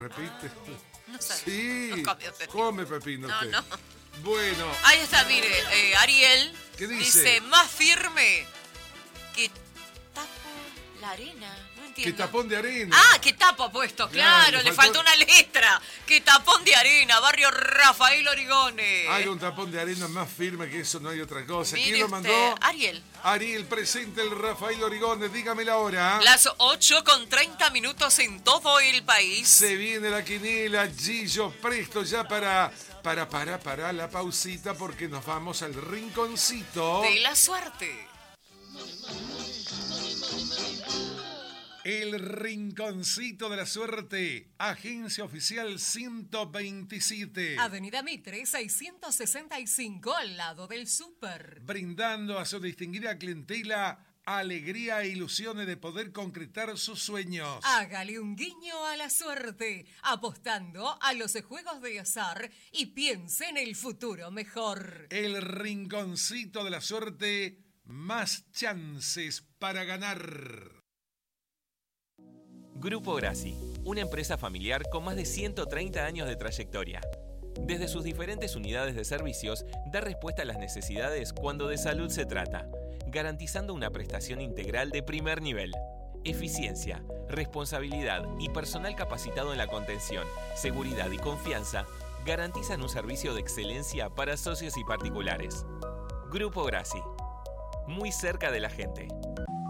pepino. No sabe. Sí, No come pepino. come pepino usted. No. Bueno, Ahí está, mire, Ariel. ¿Qué dice? más firme que tapo la arena. No que entiendo. tapón de arena. Ah, que tapo ha puesto, claro, le faltó una letra. Que tapón de arena, barrio Rafael Origone. Hay un tapón de arena más firme que eso, no hay otra cosa. Mire ¿Quién lo usted, mandó? Ariel. Ariel, presente el Rafael Origone, dígame la hora. Las 8:30 en todo el país. Se viene la quiniela, Gillo, presto ya para la pausita porque nos vamos al rinconcito De la suerte. El rinconcito de la suerte, agencia oficial 127. Avenida Mitre 665 al lado del súper. Brindando a su distinguida clientela alegría e ilusiones de poder concretar sus sueños. Hágale un guiño a la suerte, apostando a los juegos de azar y piense en el futuro mejor. El rinconcito de la suerte, más chances para ganar. Grupo Grassi, una empresa familiar con más de 130 años de trayectoria. Desde sus diferentes unidades de servicios, da respuesta a las necesidades cuando de salud se trata, garantizando una prestación integral de primer nivel. Eficiencia, responsabilidad y personal capacitado en la contención, seguridad y confianza garantizan un servicio de excelencia para socios y particulares. Grupo Grassi, muy cerca de la gente.